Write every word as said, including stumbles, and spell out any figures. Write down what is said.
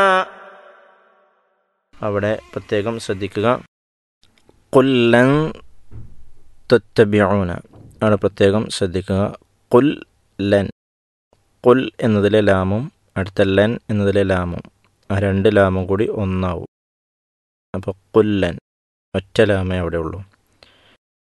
അവിടെ പ്രത്യേകം ശ്രദ്ധിക്കുക. ഖുല്ലൻ തത്തബിഊന അവിടെ പ്രത്യേകം ശ്രദ്ധിക്കുക. ഖുൽ ലൻ, ഖുൽ എന്നതിലെ ലാമും അടുത്ത ലൻ എന്നതിലെ ലാമും ആ രണ്ട് ലാമും കൂടി ഒന്നാവും. അപ്പോൾ ഖുല്ലൻ ഒറ്റ ലാമേ അവിടെ ഉള്ളൂ.